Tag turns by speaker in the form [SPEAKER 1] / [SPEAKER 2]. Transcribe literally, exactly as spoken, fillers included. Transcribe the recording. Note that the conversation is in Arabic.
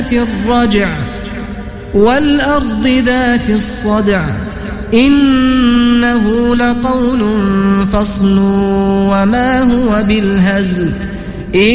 [SPEAKER 1] الرجع والأرض ذات الصدع إنه لقول فصل وما هو بالهزل